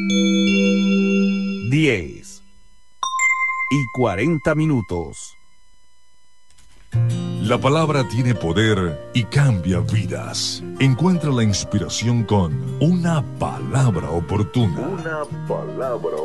10:40. La palabra tiene poder y cambia vidas. Encuentra la inspiración con una palabra oportuna.